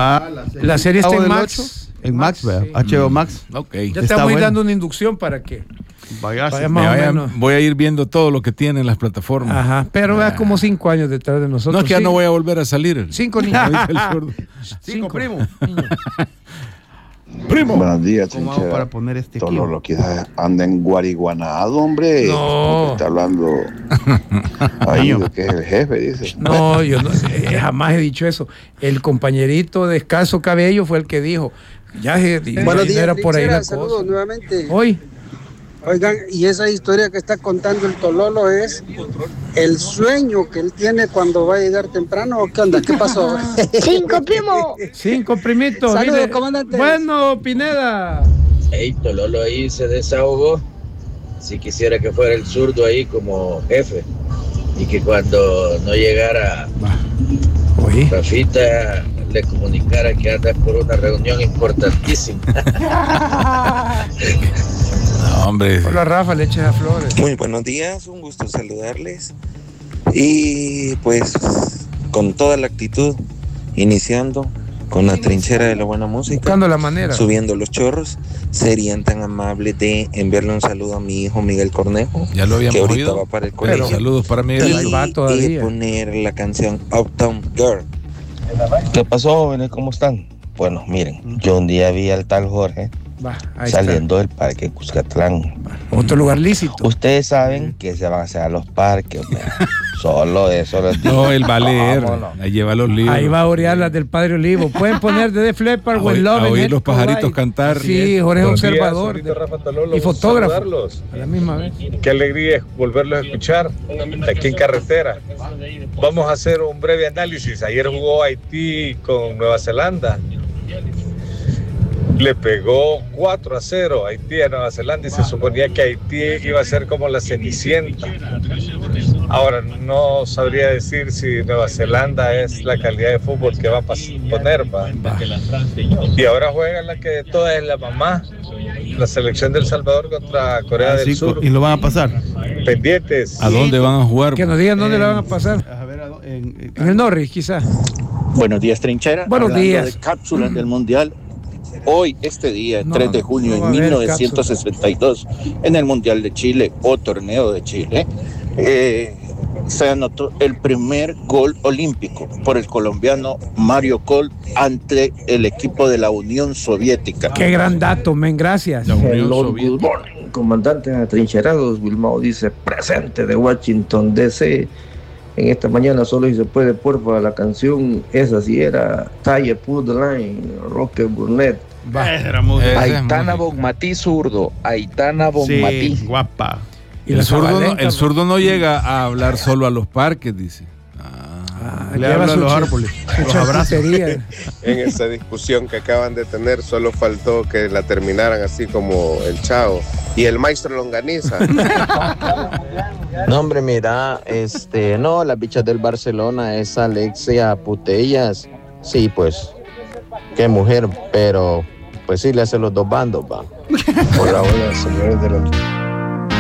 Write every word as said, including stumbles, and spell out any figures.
Ah, la serie está en Max. ocho, en Max, Max sí. H B O Max. Okay. Ya estamos bueno. dando una inducción para que vaya, vaya más vaya, o menos. Voy a ir viendo todo lo que tienen las plataformas. Ajá, pero vea ah. como cinco años detrás de nosotros. No es que ya sí. no voy a volver a salir. Cinco niños. Cinco, cinco primo. Primo. Buenos días, Chinchera. Para poner este Todo lo que anda en guariguanado, hombre. No. Está hablando ahí de que es el jefe, dice. No, yo no, eh, jamás he dicho eso. El compañerito de escaso cabello fue el que dijo. Ya eh, Buenos días, era por ahí la saludos cosa. nuevamente. Hoy. Oigan, y esa historia que está contando el Tololo es el sueño que él tiene cuando va a llegar temprano. ¿O qué onda? ¿Qué pasó? Cinco, primo. Cinco, primito. Saludos, comandante. Bueno, Pineda. Ey, Tololo ahí se desahogó. Si quisiera que fuera el zurdo ahí como jefe. Y que cuando no llegara Oye. Rafita le comunicara que anda por una reunión importantísima. No, hombre. Hola, Rafa, le echas a flores. Muy buenos días, un gusto saludarles. Y pues con toda la actitud, iniciando con la trinchera de la buena música, buscando la manera, subiendo los chorros, serían tan amables de enviarle un saludo a mi hijo Miguel Cornejo, ya lo habíamos que ahorita oído, va para el colegio. Pero saludos para Miguel. Y, va todavía. y poner la canción Uptown Girl. ¿Qué pasó, jóvenes? ¿Cómo están? Bueno, miren, yo un día vi al tal Jorge Va, saliendo está. del parque Cuscatlán. Otro lugar lícito. Ustedes saben que se van a hacer a los parques, solo eso. Les digo. No, él va a leer, ahí lleva los libros. Ahí va a orear las del Padre Olivo. Pueden poner de The Flipper, When Love. A oír los pajaritos right. cantar. Sí, Jorge es observador días, Rafa Tololo, y fotógrafo. A la misma vez. Qué alegría es volverlos a escuchar aquí en carretera. Vamos a hacer un breve análisis. Ayer jugó Haití con Nueva Zelanda. Le pegó cuatro a cero Haití a Nueva Zelanda y se suponía que Haití iba a ser como la Cenicienta. Ahora no sabría decir si Nueva Zelanda es la calidad de fútbol que va a poner, ¿va? Y ahora juega la que de todas es la mamá, la selección del Salvador contra Corea ah, del sí, Sur. ¿Y lo van a pasar? Pendientes. ¿A dónde van a jugar? Que nos digan dónde eh, la van a pasar. A ver, en, en, en el Norris, quizás. Buenos días, Trinchera. Buenos Hablando días. De cápsulas del Mundial. Hoy, este día, no, tres de junio de mil novecientos sesenta y dos, en el Mundial de Chile, o Torneo de Chile, eh, se anotó el primer gol olímpico por el colombiano Mario Kohl ante el equipo de la Unión Soviética. Qué gran dato, men, gracias. La Unión Soviética. Comandante atrincherados, Wilmao dice, presente de Washington D C. En esta mañana solo si se puede, porfa, la canción esa sí era Talle Pull the Line, Roque Burnett. Aitana Bonmatí zurdo, Aitana Bonmatí. Sí, guapa. Y el zurdo, no, el zurdo no llega a hablar solo a los parques, dice. Ah, le habla a los árboles. Los abrazos. En esa discusión que acaban de tener, solo faltó que la terminaran así como el Chavo y el maestro Longaniza. No, hombre, mira, este, no, las bichas del Barcelona es Alexia Putellas. Sí, pues, qué mujer, pero pues sí le hace los dos bandos, va. Hola, hola, señores de la